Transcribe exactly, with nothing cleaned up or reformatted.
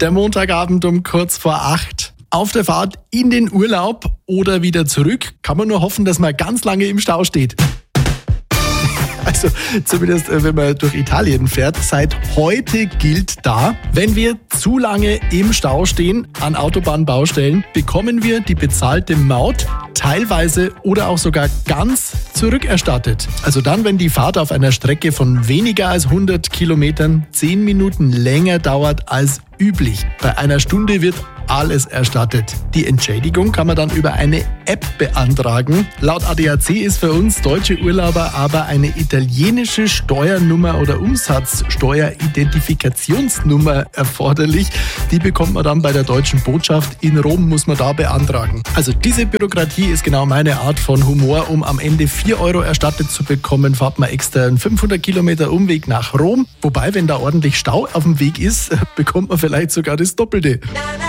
Der Montagabend um kurz vor acht. Auf der Fahrt in den Urlaub oder wieder zurück. Kann man nur hoffen, dass man ganz lange im Stau steht. Also zumindest, wenn man durch Italien fährt. Seit heute gilt da, wenn wir zu lange im Stau stehen an Autobahnbaustellen, bekommen wir die bezahlte Maut teilweise oder auch sogar ganz zurückerstattet. Also dann, wenn die Fahrt auf einer Strecke von weniger als hundert Kilometern zehn Minuten länger dauert als üblich. Bei einer Stunde wird alles erstattet. Die Entschädigung kann man dann über eine App beantragen. Laut A D A C ist für uns deutsche Urlauber aber eine italienische Steuernummer oder Umsatzsteueridentifikationsnummer erforderlich. Die bekommt man dann bei der deutschen Botschaft in Rom, muss man da beantragen. Also diese Bürokratie ist genau meine Art von Humor. Um am Ende vier Euro erstattet zu bekommen, fahrt man extra einen fünfhundert Kilometer Umweg nach Rom. Wobei, wenn da ordentlich Stau auf dem Weg ist, bekommt man vielleicht sogar das Doppelte.